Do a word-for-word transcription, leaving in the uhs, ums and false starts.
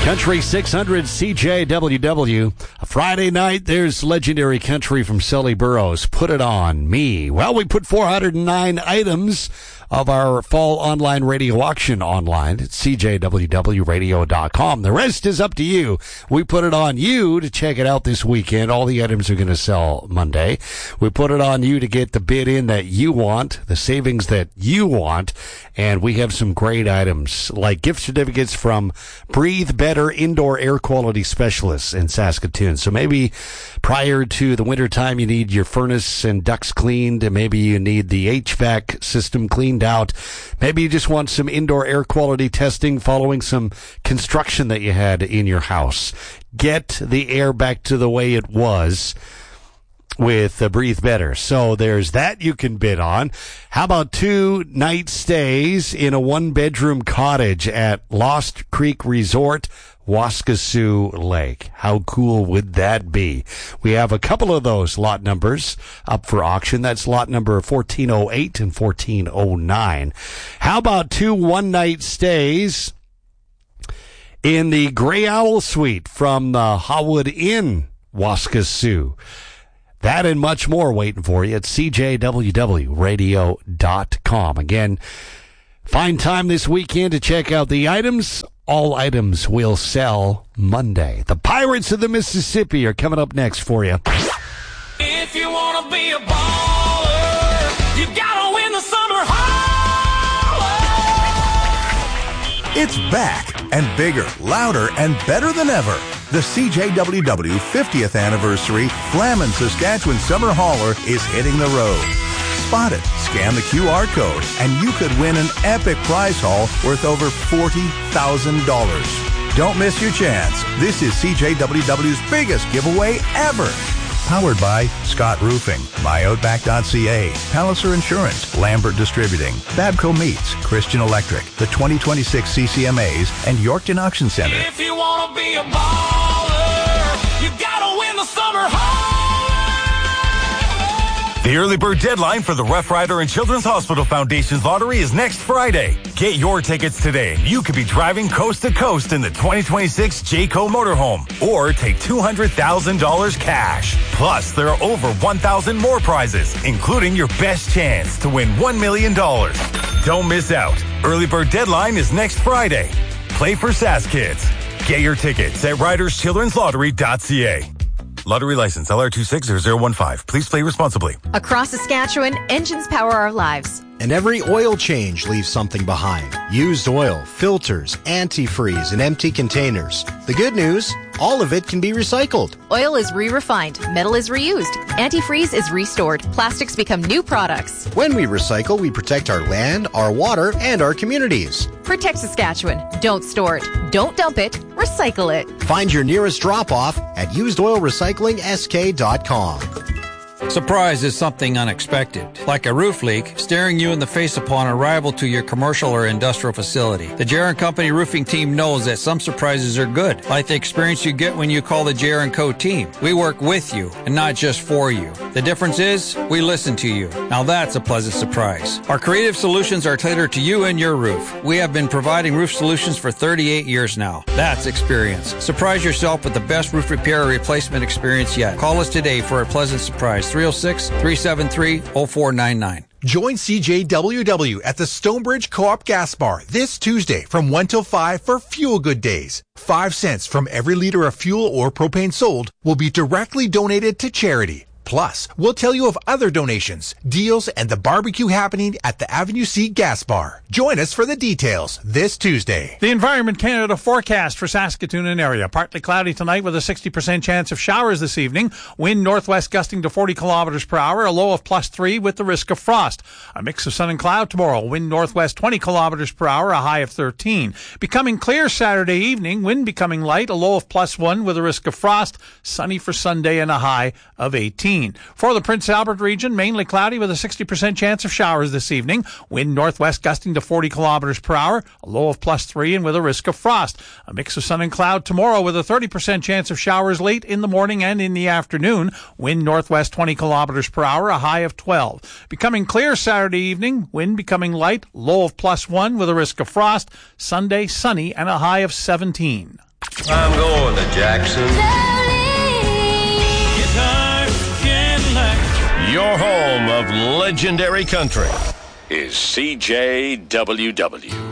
Country six hundred C J W W. A Friday night, there's legendary country from Sully Burrows. Put It On Me. Well, we put four hundred nine items of our fall online radio auction online at c j w w radio dot com. The rest is up to you. We put it on you to check it out this weekend. All the items are going to sell Monday. We put it on you to get the bid in that you want, the savings that you want, and we have some great items like gift certificates from Breathe Better Indoor Air Quality Specialists in Saskatoon. So maybe prior to the wintertime, you need your furnace and ducts cleaned, and maybe you need the H V A C system cleaned out. Maybe you just want some indoor air quality testing following some construction that you had in your house. Get the air back to the way it was with uh, Breathe Better. So there's that you can bid on. How about two night stays in a one-bedroom cottage at Lost Creek Resort, Waskesiu Lake? How cool would that be? We have a couple of those lot numbers up for auction. That's lot number fourteen oh eight and fourteen oh nine. How about two one-night stays in the Grey Owl Suite from the Hawood Inn, Waskesiu? That and much more waiting for you at c j w w radio dot com. Again, find time this weekend to check out the items. All items will sell Monday. The Pirates of the Mississippi are coming up next for you. If you want to be a baller, you got to win the summer holler. It's back and bigger, louder, and better than ever. The C J W W fiftieth Anniversary Flamin' Saskatchewan Summer Hauler is hitting the road. Spot it, scan the Q R code, and you could win an epic prize haul worth over forty thousand dollars. Don't miss your chance. This is C J W W's biggest giveaway ever. Powered by Scott Roofing, my outback dot c a, Palliser Insurance, Lambert Distributing, Babco Meats, Christian Electric, the twenty twenty-six C C M As, and Yorkton Auction Center. If you want to be a baller, you got to win the summer holler. The early bird deadline for the Rough Rider and Children's Hospital Foundation's lottery is next Friday. Get your tickets today. You could be driving coast to coast in the twenty twenty-six Jayco motorhome, or take two hundred thousand dollars cash. Plus, there are over one thousand more prizes, including your best chance to win one million dollars. Don't miss out. Early bird deadline is next Friday. Play for Sask Kids. Get your tickets at riders children's lottery dot c a. Lottery license L R two six zero zero one five. Please play responsibly. Across Saskatchewan, engines power our lives. And every oil change leaves something behind. Used oil, filters, antifreeze, and empty containers. The good news, all of it can be recycled. Oil is re-refined. Metal is reused. Antifreeze is restored. Plastics become new products. When we recycle, we protect our land, our water, and our communities. Protect Saskatchewan. Don't store it. Don't dump it. Recycle it. Find your nearest drop-off at used oil recycling s k dot com. Surprise is something unexpected, like a roof leak staring you in the face upon arrival to your commercial or industrial facility. The J R and Company roofing team knows that some surprises are good, like the experience you get when you call the J R and Co team. We work with you and not just for you. The difference is we listen to you. Now that's a pleasant surprise. Our creative solutions are tailored to you and your roof. We have been providing roof solutions for thirty-eight years now. That's experience. Surprise yourself with the best roof repair or replacement experience yet. Call us today for a pleasant surprise. three oh six, three seven three, oh four nine nine. Join C J W W at the Stonebridge Co-op Gas Bar this Tuesday from one till five for Fuel Good Days. Five cents from every liter of fuel or propane sold will be directly donated to charity. Plus, we'll tell you of other donations, deals, and the barbecue happening at the Avenue C Gas Bar. Join us for the details this Tuesday. The Environment Canada forecast for Saskatoon and area. Partly cloudy tonight with a sixty percent chance of showers this evening. Wind northwest gusting to forty kilometers per hour, a low of plus three with the risk of frost. A mix of sun and cloud tomorrow. Wind northwest twenty kilometers per hour, a high of thirteen. Becoming clear Saturday evening. Wind becoming light, a low of plus one with a risk of frost. Sunny for Sunday and a high of eighteen. For the Prince Albert region, mainly cloudy with a sixty percent chance of showers this evening. Wind northwest gusting to forty kilometers per hour, a low of plus three and with a risk of frost. A mix of sun and cloud tomorrow with a thirty percent chance of showers late in the morning and in the afternoon. Wind northwest twenty kilometers per hour, a high of twelve. Becoming clear Saturday evening, wind becoming light, low of plus one with a risk of frost. Sunday, sunny and a high of seventeen. I'm going to Jackson. Guitar, Cadillac. Your home of legendary country is C J W W.